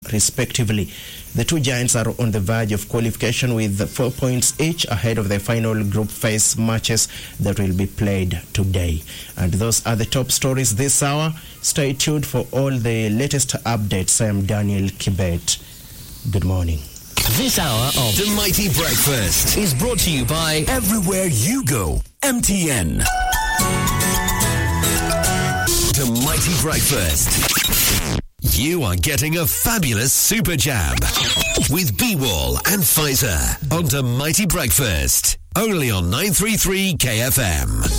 respectively. The two giants are on the verge of qualification with 4 points each ahead of the final group phase matches that will be played today. And those are the top stories this hour. Stay tuned for all the latest updates. I am Daniel Kibet. Good morning. This hour of The Mighty Breakfast is brought to you by Everywhere You Go, MTN. The Mighty Breakfast. You are getting a fabulous super jab with B-Wall and Pfizer on The Mighty Breakfast. Only on 933 KFM.